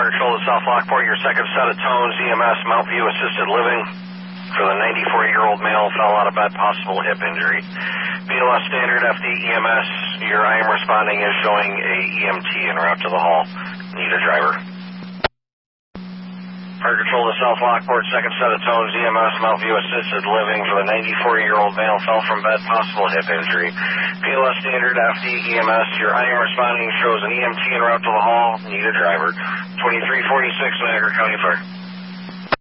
Fire Control to South Lockport, your second set of tones, EMS, Mount View Assisted Living for the 94-year-old male, fell out of bed, possible hip injury. BLS Standard FD EMS, your I am responding is showing a EMT en route to the hall. Need a driver. Fire Control to South Lockport, second set of tones, EMS, Mount View Assisted Living for the 94-year-old male, fell from bed, possible hip injury. BLS Standard FD EMS, your I am responding shows an EMT en route to the hall. Need a driver. 2346 Niagara County Fire.